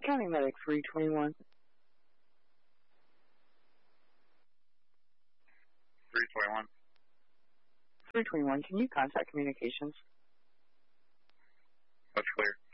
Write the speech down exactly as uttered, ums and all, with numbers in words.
County Medic three twenty-one. three twenty-one. three twenty-one, can you contact communications? That's clear.